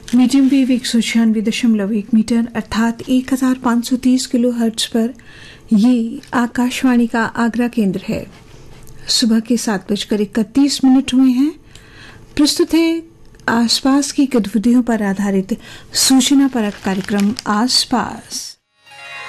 Medium wave 196.1 metre अर्थात 1530 kilo hertz पर ये आकाशवाणी का आगरा केंद्र है। सुबह के 7:31 हुए हैं। प्रस्तुत है आसपास की गतिविधियों पर आधारित सूचना परक कार्यक्रम आसपास।